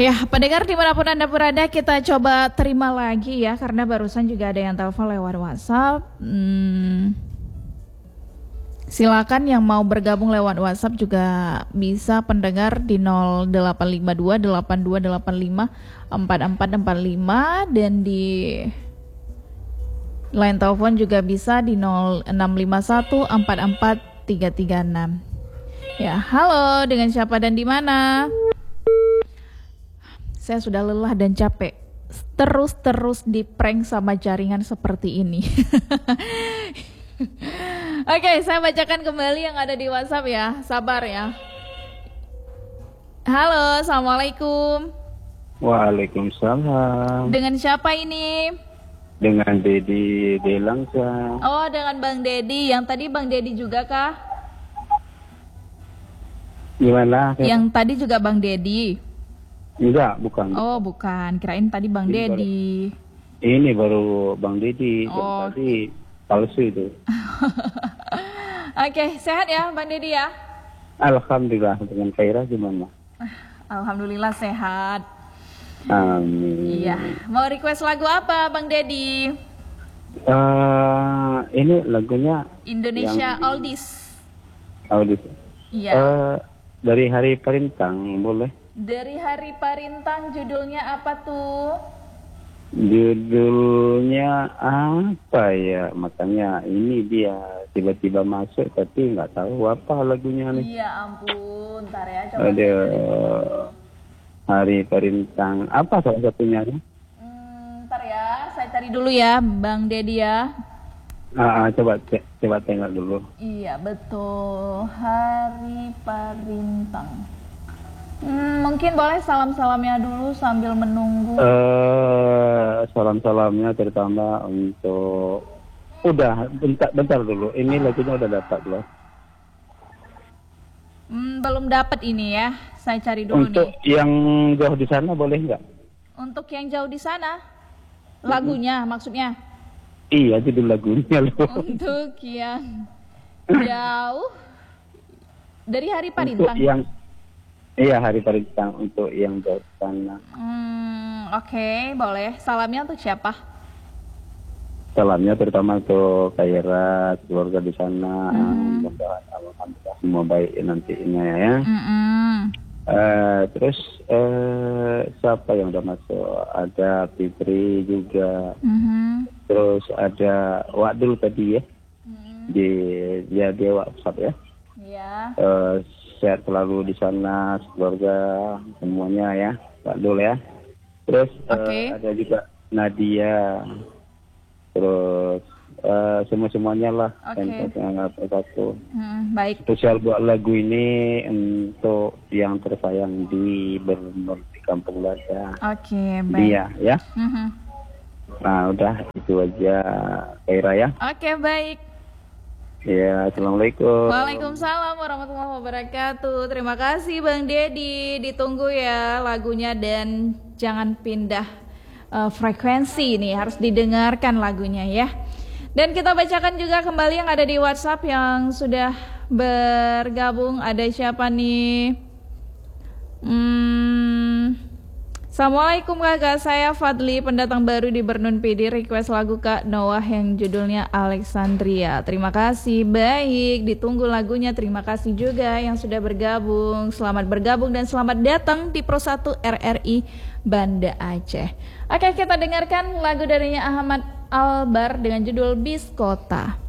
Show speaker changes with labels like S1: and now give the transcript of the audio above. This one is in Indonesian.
S1: Ya, pendengar dimanapun Anda berada, kita coba terima lagi ya, karena barusan juga ada yang telepon lewat WhatsApp. Silakan yang mau bergabung lewat WhatsApp juga bisa pendengar di 0852 8285 4445 dan di line telepon juga bisa di 0651 44336. Ya, halo, dengan siapa dan di mana? Saya sudah lelah dan capek terus di prank sama jaringan seperti ini. Oke, saya bacakan kembali yang ada di WhatsApp ya. Sabar ya. Halo, assalamualaikum.
S2: Waalaikumsalam.
S1: Dengan siapa ini?
S2: Dengan Dedi Delangsa.
S1: Oh, dengan Bang Dedi. Yang tadi Bang Dedi juga kah?
S2: Gimana?
S1: Yang tadi juga Bang Dedi.
S2: Enggak, bukan.
S1: Oh, bukan. Kirain tadi Bang Dedi.
S2: Ini baru Bang Dedi.
S1: Oh.
S2: Tadi palsu itu.
S1: Oke, sehat ya Bang Dedi ya?
S2: Alhamdulillah. Dengan Khairah gimana?
S1: Alhamdulillah sehat.
S2: Amin.
S1: Iya. Mau request lagu apa Bang Dedi?
S2: Ini lagunya
S1: Indonesia
S2: yang
S1: Oldies.
S2: Oldies.
S1: Iya.
S2: Dari Hari Parintang boleh?
S1: Dari Hari Parintang, judulnya apa tuh?
S2: Judulnya apa ya? Makanya ini dia tiba-tiba masuk tapi nggak tahu apa lagunya nih.
S1: Iya ampun, ntar ya coba.
S2: Ada Hari Parintang. Apa salah satunya?
S1: Ntar ya, saya cari dulu ya, Bang Dedi ya.
S2: Coba tengok dulu.
S1: Iya betul, Hari Parintang. Mungkin boleh salam-salamnya dulu sambil menunggu.
S2: Salam-salamnya terutama untuk bentar dulu. Ini lagunya udah dapat loh.
S1: Belum dapat ini ya. Saya cari dulu
S2: untuk
S1: nih.
S2: Yang jauh di sana boleh nggak?
S1: Untuk yang jauh di sana, lagunya maksudnya?
S2: Iya, judul lagunya loh.
S1: Untuk yang jauh dari Hari Parintang.
S2: Iya, Hari Parintang untuk yang jauh di sana.
S1: Oke, boleh. Salamnya untuk siapa?
S2: Salamnya terutama untuk Khairah, keluarga di sana. Alhamdulillah semua baik nantinya ya. Terus siapa yang udah masuk? Ada Fitri juga. Terus ada Wadul tadi ya. Dia WhatsApp ya.
S1: Iya.
S2: Sehat selalu di sana, keluarga semuanya ya, Wadul ya. Terus ada juga Nadia. Terus semuanya lah. Satu.
S1: Baik.
S2: Spesial buat lagu ini untuk yang tersayang di Bernur di Kampung Lada.
S1: Oke, baik.
S2: Dia ya. Nah, udah itu aja, Khairah ya.
S1: Oke, baik.
S2: Ya, assalamualaikum.
S1: Waalaikumsalam warahmatullahi wabarakatuh. Terima kasih Bang Dedi. Ditunggu ya lagunya dan jangan pindah frekuensi nih, harus didengarkan lagunya ya. Dan kita bacakan juga kembali yang ada di WhatsApp yang sudah bergabung. Ada siapa nih? Assalamualaikum kakak, saya Fadli, pendatang baru di Bernun PD, request lagu Kak Noah yang judulnya Alexandria. Terima kasih, baik, ditunggu lagunya. Terima kasih juga yang sudah bergabung. Selamat bergabung dan selamat datang di Pro 1 RRI Banda Aceh. Oke, kita dengarkan lagu darinya Ahmad Albar dengan judul Bis Kota.